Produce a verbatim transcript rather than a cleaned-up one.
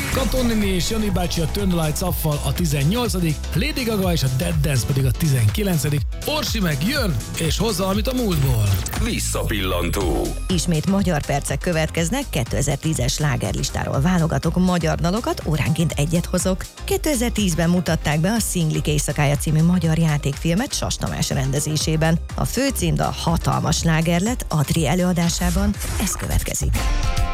Katonini és Jani bácsi a Turn the Lights Off-val a tizennyolcadik, Lady Gaga és a Dead Dance pedig a tizenkilencedik Orsi meg jön és hozza, amit a múltból. Visszapillantó. Ismét magyar percek következnek, kétezer-tízes slágerlistáról válogatok magyar dalokat, óránként egyet hozok. kétezer-tízben mutatták be a Szinglik éjszakája című magyar játékfilmet Sas Tamás rendezésében. A főcímdal hatalmas sláger lett Adri előadásában, ez következik.